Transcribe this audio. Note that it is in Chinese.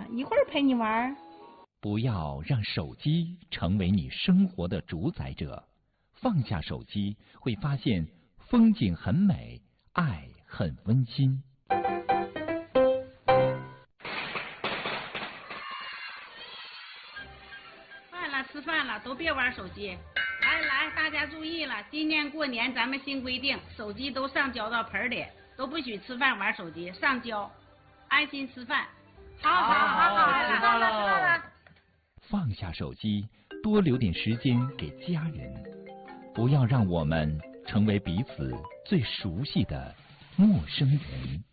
一会儿陪你玩。 不要让手机成为你生活的主宰者，放下手机，会发现风景很美，爱很温馨。 吃饭了，都别玩手机。来，大家注意了，今年过年咱们新规定，手机都上交到盆里，都不许吃饭玩手机，上交，安心吃饭。好， 知道了。 放下手机，多留点时间给家人，不要让我们成为彼此最熟悉的陌生人。